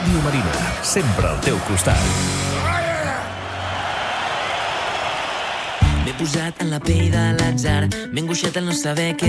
Ràdio Marina, sempre al teu costat. M'he posat en la pell de l'atzar, m'he angoixat al no saber què